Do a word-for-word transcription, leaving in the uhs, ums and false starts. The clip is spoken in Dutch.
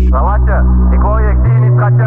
Rawatje, ik hoor je, ik zie je niet, schatje.